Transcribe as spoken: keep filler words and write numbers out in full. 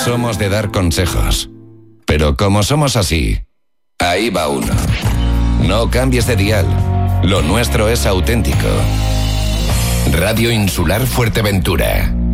somos de dar consejos. Pero como somos así, ahí va uno. No cambies de dial. Lo nuestro es auténtico. Radio Insular Fuerteventura.